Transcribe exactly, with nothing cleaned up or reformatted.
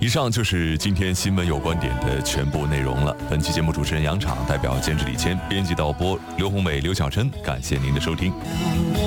以上就是今天新闻有观点的全部内容了。本期节目主持人杨昶，代表监制李谦，编辑导播刘宏伟、刘晓琛，感谢您的收听。